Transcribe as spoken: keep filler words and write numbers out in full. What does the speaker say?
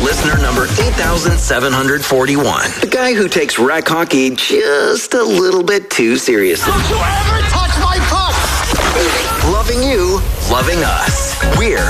listener number eight thousand seven hundred forty-one. The guy who takes rec hockey just a little bit too seriously. Don't you ever touch my puck! Loving you, loving us. We're